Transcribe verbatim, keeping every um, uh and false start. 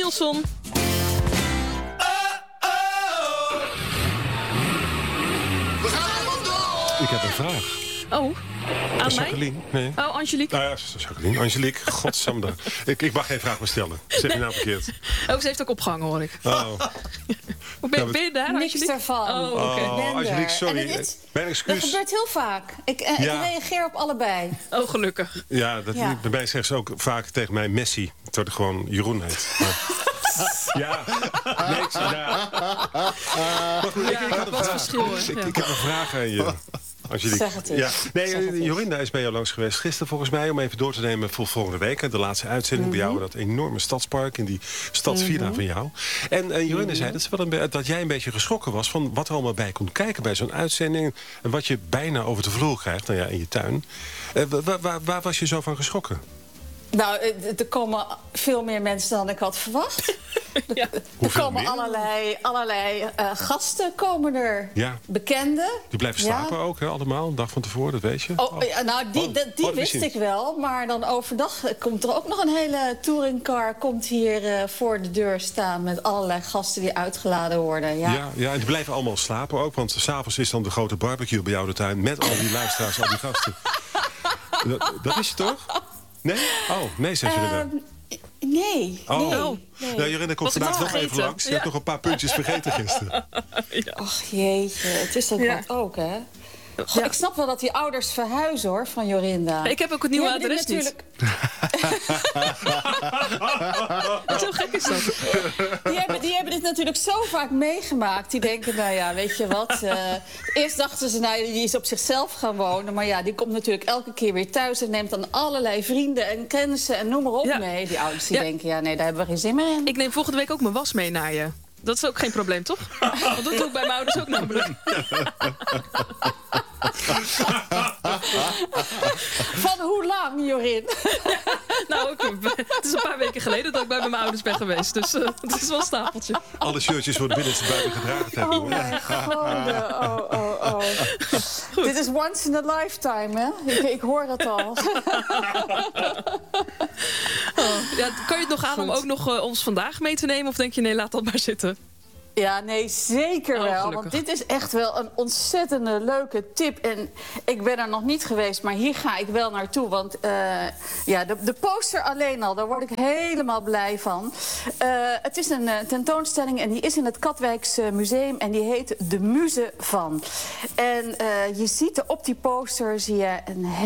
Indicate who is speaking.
Speaker 1: Nielsen.
Speaker 2: Ik heb een vraag.
Speaker 1: Oh, aan
Speaker 2: Jacqueline?
Speaker 1: mij?
Speaker 2: Nee.
Speaker 1: Oh, Angelique.
Speaker 2: Nou ja, Jacqueline. Angelique, godsamme. ik, ik mag geen vraag meer stellen. Zeg je nou verkeerd.
Speaker 1: Oh, ze heeft ook opgehangen, hoor ik.
Speaker 2: Oh.
Speaker 1: Hoe ben,
Speaker 2: Ja,
Speaker 1: ben je daar,
Speaker 3: Niks
Speaker 1: Angelique?
Speaker 3: daarvan.
Speaker 1: Oh, oké.
Speaker 2: Oh,
Speaker 3: ben er.
Speaker 2: Angelique, sorry.
Speaker 3: En het is-
Speaker 2: Mijn
Speaker 3: Dat
Speaker 2: excuus.
Speaker 3: gebeurt heel vaak. Ik, eh,
Speaker 2: Ja.
Speaker 3: ik reageer op allebei.
Speaker 1: Oh, gelukkig.
Speaker 2: Ja, dat,
Speaker 3: Ja.
Speaker 2: bij mij zeggen ze ook vaak tegen mij Messi. Terwijl ik gewoon Jeroen heet. Maar... ja, niks. Ja. Maar goed, ik, ik had een
Speaker 1: wat
Speaker 2: vraag.
Speaker 1: verschil, hè?
Speaker 2: Ik,
Speaker 1: Ja.
Speaker 2: ik heb een vraag aan je. Angelique.
Speaker 3: Zeg het eens.
Speaker 2: Ja. Nee,
Speaker 3: Zeg het eens.
Speaker 2: Jorinda is bij jou langs geweest gisteren volgens mij... om even door te nemen voor volgende week. hè, De laatste uitzending bij jou. Dat enorme stadspark in die stadsvilla van jou. En uh, Jorinda zei dat, ze wel een be- dat jij een beetje geschrokken was... van wat er allemaal bij komt kijken bij zo'n uitzending... en wat je bijna over de vloer krijgt nou ja, in je tuin. Uh, waar, waar, waar was je zo van geschrokken?
Speaker 3: Nou, eh, er komen veel meer mensen dan ik had verwacht.
Speaker 1: Ja.
Speaker 3: Er
Speaker 2: Hoeveel
Speaker 3: komen
Speaker 2: meer?
Speaker 3: allerlei, allerlei uh, gasten komen er.
Speaker 2: Ja.
Speaker 3: Bekenden.
Speaker 2: Die blijven
Speaker 3: Ja.
Speaker 2: slapen ook, hè, allemaal, een dag van tevoren, dat weet je.
Speaker 3: Oh, ja, nou, die,
Speaker 2: Oh,
Speaker 3: dat- die
Speaker 2: oh,
Speaker 3: wist
Speaker 2: wist je
Speaker 3: ik wel. Maar dan overdag komt er ook nog een hele touringcar... komt hier uh, voor de deur staan met allerlei gasten die uitgeladen worden. Ja.
Speaker 2: Ja, ja, en die blijven allemaal slapen ook. Want s'avonds is dan de grote barbecue bij jou in de tuin... met al die luisteraars, al die gasten. Dat, dat is je toch? Nee? Oh, nee, zegt Jorinda.
Speaker 3: Ehm, nee,
Speaker 2: Oh,
Speaker 3: nee.
Speaker 1: Oh.
Speaker 3: nee.
Speaker 2: Nou, Jorinda komt
Speaker 1: Was ik
Speaker 2: vandaag nog
Speaker 1: vergeten?
Speaker 2: even langs. Je
Speaker 1: Ja.
Speaker 2: hebt nog een paar puntjes vergeten gisteren.
Speaker 3: Ach jeetje, het is dat
Speaker 1: Ja.
Speaker 3: wat ook, hè? Goh,
Speaker 1: Ja.
Speaker 3: Ik snap wel dat die ouders verhuizen, hoor, van Jorinda.
Speaker 1: Ik heb ook het
Speaker 3: Die
Speaker 1: nieuwe
Speaker 3: hebben dit
Speaker 1: adres niet.
Speaker 3: natuurlijk-
Speaker 1: Zo gek is dat.
Speaker 3: Die hebben, die hebben dit natuurlijk zo vaak meegemaakt. Die denken, nou ja, weet je wat... eh, eerst dachten ze, nou, die is op zichzelf gaan wonen. Maar ja, die komt natuurlijk elke keer weer thuis... en neemt dan allerlei vrienden en kennissen en noem maar op
Speaker 1: Ja.
Speaker 3: mee. Die ouders die
Speaker 1: Ja.
Speaker 3: denken, ja, nee, daar hebben we geen zin meer in.
Speaker 1: Ik neem volgende week ook mijn was mee naar je. Dat is ook geen probleem, toch? Want dat doe ik bij mijn ouders ook namelijk.
Speaker 3: Van hoe lang, Jorin?
Speaker 1: Nou, ook, het is een paar weken geleden dat ik bij mijn ouders ben geweest. Dus uh, het is wel een stapeltje.
Speaker 2: Alle shirtjes worden binnenste buiten gedragen te hebben.
Speaker 3: Oh
Speaker 2: hoor.
Speaker 3: mijn god. Oh, oh, oh. Dit is once in a lifetime, hè? Ik, ik hoor het al.
Speaker 1: Oh, ja, kan je het nog aan om
Speaker 3: Goed.
Speaker 1: ook nog uh, ons vandaag mee te nemen? Of denk je, nee, laat dat maar zitten?
Speaker 3: Ja, nee, zeker
Speaker 1: Oh,
Speaker 3: wel.
Speaker 1: gelukkig.
Speaker 3: Want dit is echt wel een ontzettende leuke tip. En ik ben er nog niet geweest, maar hier ga ik wel naartoe. Want uh, ja, de, de poster alleen al, daar word ik helemaal blij van. Uh, het is een uh, tentoonstelling en die is in het Katwijks uh, Museum. En die heet De Muze van. En uh, je ziet er op die poster zie je een